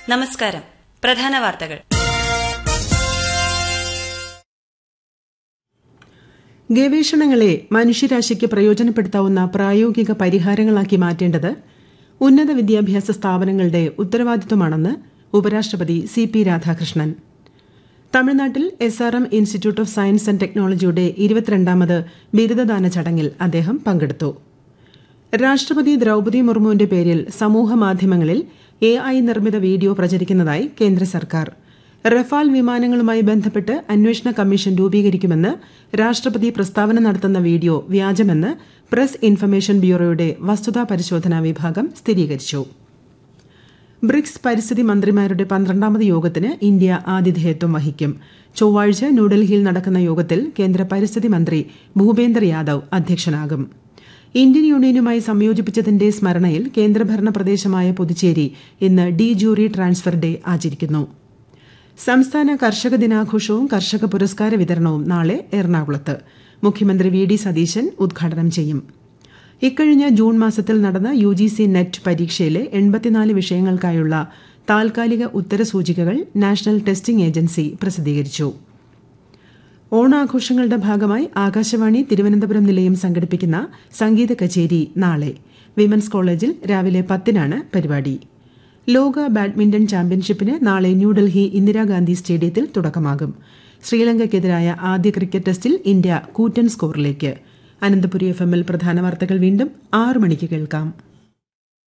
നമസ്കാരം. പ്രധാന വാർത്തകൾ. ഗവേഷണങ്ങളെ മനുഷ്യരാശിക്ക് പ്രയോജനപ്പെടുത്താവുന്ന പ്രായോഗിക പരിഹാരങ്ങളാക്കി മാറ്റേണ്ടത് ഉന്നത വിദ്യാഭ്യാസ സ്ഥാപനങ്ങളുടെ ഉത്തരവാദിത്വമാണെന്ന് ഉപരാഷ്ട്രപതി CP രാധാകൃഷ്ണൻ. തമിഴ്നാട്ടിൽ SRM institute of science and ടെക്നോളജിയുടെ 22ാമത് ബിരുദദാന ചടങ്ങിൽ അദ്ദേഹം പങ്കെടുത്തു. രാഷ്ട്രപതി ദ്രൌപദി മുർമുവിന്റെ പേരിൽ സമൂഹമാധ്യമങ്ങളിൽ AI നിർമ്മിത വീഡിയോ പ്രചരിക്കുന്നതായി കേന്ദ്ര സർക്കാർ. റഫാൽ വിമാനങ്ങളുമായി ബന്ധപ്പെട്ട് അന്വേഷണ കമ്മീഷൻ രൂപീകരിക്കുമെന്ന് രാഷ്ട്രപതി പ്രസ്താവന നടത്തുന്ന വീഡിയോ വ്യാജമെന്ന് പ്രസ് ഇൻഫർമേഷൻ ബ്യൂറോയുടെ വസ്തുതാ പരിശോധനാ വിഭാഗം സ്ഥിരീകരിച്ചു. ബ്രിക്സ് പരിസ്ഥിതി മന്ത്രിമാരുടെ 12ാമത് യോഗത്തിന് ഇന്ത്യ ആതിഥേയത്വം വഹിക്കും. ചൊവ്വാഴ്ച ന്യൂഡൽഹിയിൽ നടക്കുന്ന യോഗത്തിൽ കേന്ദ്ര പരിസ്ഥിതി മന്ത്രി ഭൂപേന്ദർ യാദവ് അധ്യക്ഷനാകും. ഇന്ത്യൻ യൂണിയനുമായി സംയോജിപ്പിച്ചതിന്റെ സ്മരണയിൽ കേന്ദ്രഭരണ പ്രദേശമായ പുതുച്ചേരി ഇന്ന് ഡി ജൂറി ട്രാൻസ്ഫർ ഡേ ആചരിക്കുന്നു. സംസ്ഥാന കർഷക ദിനാഘോഷവും കർഷക പുരസ്കാര വിതരണവും നാളെ എറണാകുളത്ത്. മുഖ്യമന്ത്രി VD സതീശൻ ഉദ്ഘാടനം ചെയ്യും. ഇക്കഴിഞ്ഞ ജൂൺ മാസത്തിൽ നടന്ന UGC നെറ്റ് പരീക്ഷയിലെ 84 വിഷയങ്ങൾക്കായുള്ള താൽക്കാലിക ഉത്തരസൂചികകൾ നാഷണൽ ടെസ്റ്റിംഗ് ഏജൻസി പ്രസിദ്ധീകരിച്ചു. ഓണാഘോഷങ്ങളുടെ ഭാഗമായി ആകാശവാണി തിരുവനന്തപുരം നിലയം സംഘടിപ്പിക്കുന്ന സംഗീത കച്ചേരി നാളെ. വിമൻസ് കോളേജിൽ രാവിലെ 10-നാണ് പരിപാടി. ലോക ബാഡ്മിന്റൺ ചാമ്പ്യൻഷിപ്പിന് നാളെ ന്യൂഡൽഹി ഇന്ദിരാഗാന്ധി സ്റ്റേഡിയത്തിൽ തുടക്കമാകും. ശ്രീലങ്കയ്ക്കെതിരായ ആദ്യ ക്രിക്കറ്റ് ടെസ്റ്റിൽ ഇന്ത്യ കൂറ്റൻ സ്കോറിലേക്ക്. അനന്തപുരി FM-ൽ പ്രധാന വാർത്തകൾ വീണ്ടും 6 മണിക്ക് കേൾക്കാം.